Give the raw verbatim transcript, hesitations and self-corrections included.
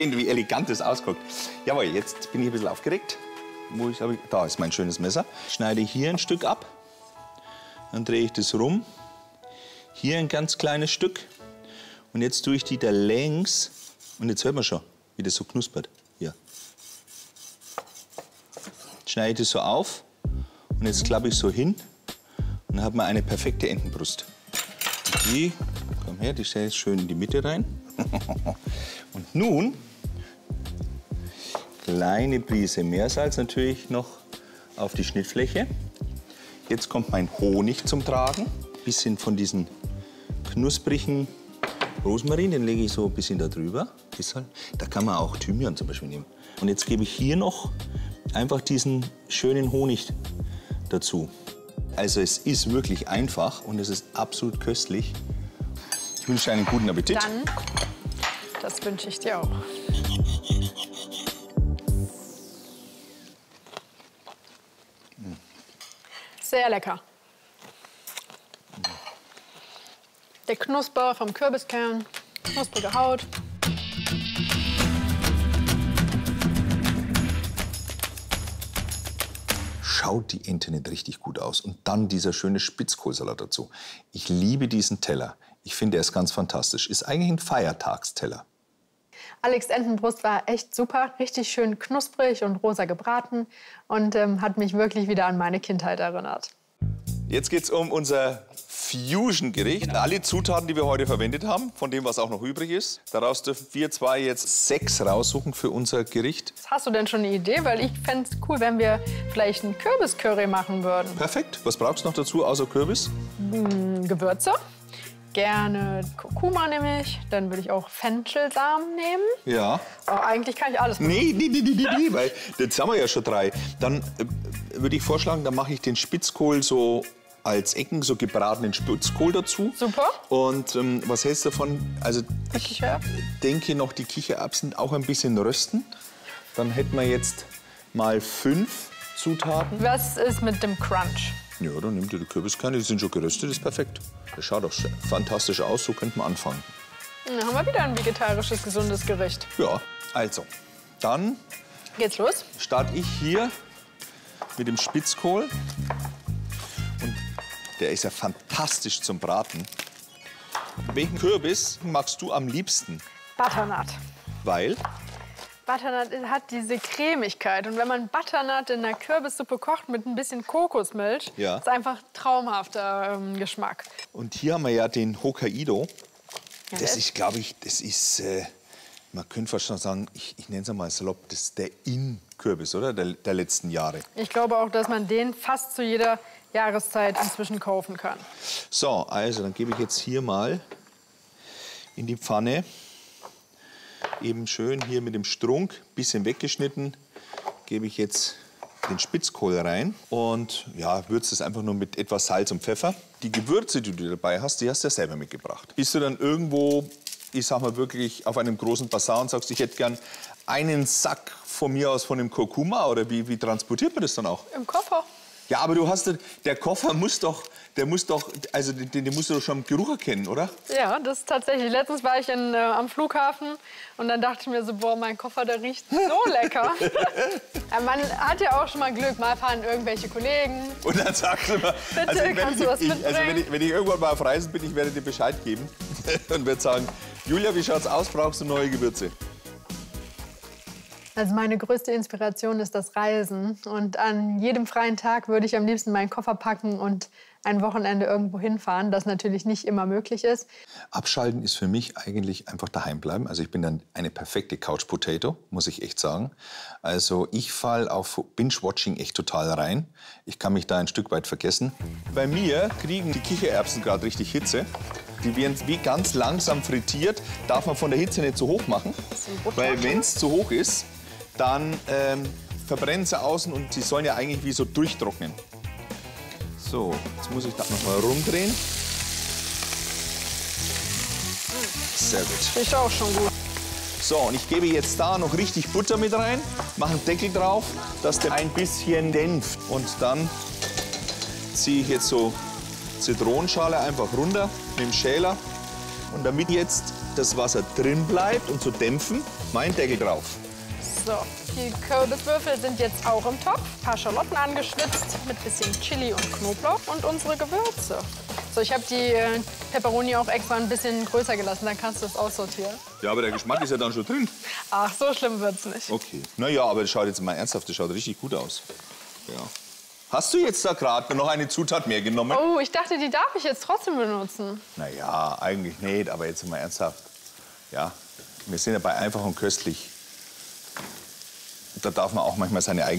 Wie elegant das ausguckt. Jawohl, jetzt bin ich ein bisschen aufgeregt. Wo ich, ich, da ist mein schönes Messer. Schneide hier ein Stück ab. Dann drehe ich das rum. Hier ein ganz kleines Stück. Und jetzt tue ich die da längs. Und jetzt hört man schon, wie das so knuspert. Hier. Schneide ich das so auf. Und jetzt klappe ich so hin. Und dann hat man eine perfekte Entenbrust. Die, komm her, die stelle ich schön in die Mitte rein. Und nun kleine Prise Meersalz natürlich noch auf die Schnittfläche. Jetzt kommt mein Honig zum Tragen. Ein bisschen von diesem knusprigen Rosmarin, den lege ich so ein bisschen da drüber. Da kann man auch Thymian zum Beispiel nehmen. Und jetzt gebe ich hier noch einfach diesen schönen Honig dazu. Also es ist wirklich einfach und es ist absolut köstlich. Ich wünsche dir einen guten Appetit. Dann, das wünsche ich dir auch. Sehr lecker. Der Knusper vom Kürbiskern, knusprige Haut. Schaut die Ente nicht richtig gut aus. Und dann dieser schöne Spitzkohlsalat dazu. Ich liebe diesen Teller. Ich finde, er ist ganz fantastisch. Ist eigentlich ein Feiertagsteller. Alex Entenbrust war echt super, richtig schön knusprig und rosa gebraten und ähm, hat mich wirklich wieder an meine Kindheit erinnert. Jetzt geht es um unser Fusion-Gericht. Genau. Alle Zutaten, die wir heute verwendet haben, von dem, was auch noch übrig ist. Daraus dürfen wir zwei jetzt sechs raussuchen für unser Gericht. Hast du denn schon eine Idee? Weil ich fände es cool, wenn wir vielleicht einen Kürbiscurry machen würden. Perfekt. Was brauchst du noch dazu, außer Kürbis? Hm, Gewürze. Gerne Kurkuma nehme ich. Dann würde ich auch Fenchelsamen nehmen. Ja. Aber eigentlich kann ich alles machen. Nee, nee, nee, nee, nee, nee, weil jetzt haben wir ja schon drei. Dann äh, würde ich vorschlagen, dann mache ich den Spitzkohl so als Ecken, so gebratenen Spitzkohl dazu. Super. Und ähm, was hältst du davon? Also ich denke noch, die Kichererbsen auch ein bisschen rösten. Dann hätten wir jetzt mal fünf Zutaten. Was ist mit dem Crunch? Ja, dann nimm dir die Kürbiskerne, die sind schon geröstet, ist perfekt. Das schaut doch fantastisch aus, so könnten wir anfangen. Dann haben wir wieder ein vegetarisches, gesundes Gericht. Ja, also, dann geht's los. Starte ich hier mit dem Spitzkohl. Und der ist ja fantastisch zum Braten. Welchen Kürbis magst du am liebsten? Butternut. Weil? Butternut hat diese Cremigkeit. Und wenn man Butternut in einer Kürbissuppe kocht mit ein bisschen Kokosmilch, ja. ist einfach traumhafter ähm, Geschmack. Und hier haben wir ja den Hokkaido. Ja, das ist, glaube ich, das ist, äh, man könnte fast schon sagen, ich, ich nenne es mal salopp, das ist der In-Kürbis, oder? Der, der letzten Jahre. Ich glaube auch, dass man den fast zu jeder Jahreszeit inzwischen kaufen kann. So, also dann gebe ich jetzt hier mal in die Pfanne. Eben schön hier mit dem Strunk, bisschen weggeschnitten, gebe ich jetzt den Spitzkohl rein und ja, würze es einfach nur mit etwas Salz und Pfeffer. Die Gewürze, die du dabei hast, die hast du ja selber mitgebracht. Bist du dann irgendwo, ich sag mal wirklich, auf einem großen Bazar und sagst, ich hätte gern einen Sack von mir aus von dem Kurkuma oder wie, wie transportiert man das dann auch? Im Koffer. Ja, aber du hast, der Koffer muss doch, der muss doch, also den, den musst du doch schon im Geruch erkennen, oder? Ja, das ist tatsächlich. Letztens war ich in, äh, am Flughafen und dann dachte ich mir so, boah, mein Koffer, der riecht so lecker. Ja, man hat ja auch schon mal Glück, mal fahren irgendwelche Kollegen. Und dann sagst du mal, bitte, also, wenn, kannst ich, du was ich, mitbringen? also wenn, ich, wenn ich irgendwann mal auf Reisen bin, ich werde dir Bescheid geben und werde sagen, Julia, wie schaut's aus, brauchst du neue Gewürze? Also meine größte Inspiration ist das Reisen. Und an jedem freien Tag würde ich am liebsten meinen Koffer packen und ein Wochenende irgendwo hinfahren, das natürlich nicht immer möglich ist. Abschalten ist für mich eigentlich einfach daheim bleiben. Also ich bin dann eine perfekte Couch Potato, muss ich echt sagen. Also ich falle auf Binge-Watching echt total rein. Ich kann mich da ein Stück weit vergessen. Bei mir kriegen die Kichererbsen gerade richtig Hitze. Die werden wie ganz langsam frittiert. Darf man von der Hitze nicht zu hoch machen. Weil wenn es zu hoch ist, dann ähm, verbrennen sie außen und sie sollen ja eigentlich wie so durchtrocknen. So, jetzt muss ich das noch mal rumdrehen. Sehr gut. Riecht auch schon gut. So, und ich gebe jetzt da noch richtig Butter mit rein, mache einen Deckel drauf, dass der ein bisschen dämpft. Und dann ziehe ich jetzt so Zitronenschale einfach runter mit dem Schäler. Und damit jetzt das Wasser drin bleibt und zu dämpfen, Mein Deckel drauf. So, die Kürbiswürfel sind jetzt auch im Topf. Ein paar Schalotten angeschwitzt mit bisschen Chili und Knoblauch und unsere Gewürze. So, ich habe die äh, Peperoni auch extra ein bisschen größer gelassen, dann kannst du es aussortieren. Ja, aber der Geschmack ist ja dann schon drin. Ach, so schlimm wird's nicht. Okay. Na ja, aber das schaut jetzt mal ernsthaft, das schaut richtig gut aus. Ja. Hast du jetzt da gerade noch eine Zutat mehr genommen? Oh, ich dachte, die darf ich jetzt trotzdem benutzen. Na ja, eigentlich nicht, aber jetzt mal ernsthaft. Ja, wir sind ja bei einfach und köstlich. Da darf man auch manchmal seine eigene